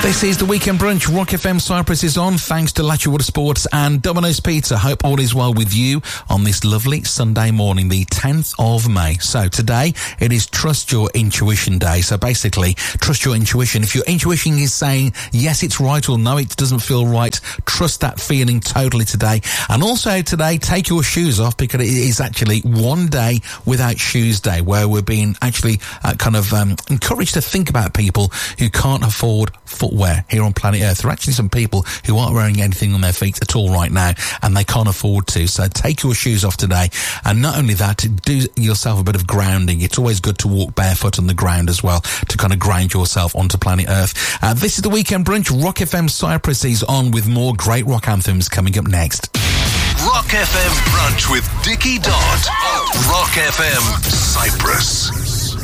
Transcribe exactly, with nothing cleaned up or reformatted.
This is the Weekend Brunch. Rock F M Cyprus is on, thanks to Latcher Water Sports and Domino's Pizza. Hope all is well with you on this lovely Sunday morning, the tenth of May. So today, it is Trust Your Intuition Day. So basically, trust your intuition. If your intuition is saying, yes, it's right, or no, it doesn't feel right, trust that feeling totally today. And also today, take your shoes off, because it is actually one day without shoes day, where we're being actually uh, kind of um, encouraged to think about people who can't afford footwear here on planet Earth. There are actually some people who aren't wearing anything on their feet at all right now, and they can't afford to. So take your shoes off today. And not only that, do yourself a bit of grounding. It's always good to walk barefoot on the ground as well, to kind of ground yourself onto planet Earth. Uh, this is the Weekend Brunch. Rock F M Cyprus is on with more great rock anthems coming up next. Rock F M Brunch with Dickie Dodd. Rock F M Cyprus.